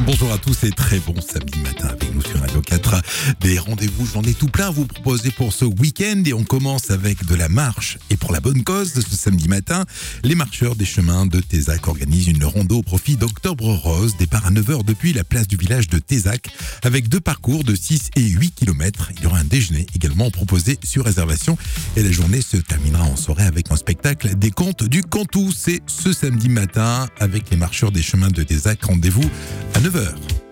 Bonjour à tous et très bon samedi matin avec nous sur Radio 4. Des rendez-vous, j'en ai tout plein à vous proposer pour ce week-end et on commence avec de la marche. Et pour la bonne cause de ce samedi matin, les marcheurs des chemins de Tézac organisent une rando au profit d'Octobre Rose. Départ à 9h depuis la place du village de Tézac avec 2 parcours de 6 et 8 km. Il y aura un déjeuner également proposé sur réservation et la journée se terminera en soirée avec un spectacle des contes du Cantou. C'est ce samedi matin avec les marcheurs des chemins de Tézac. Rendez-vous à 9h.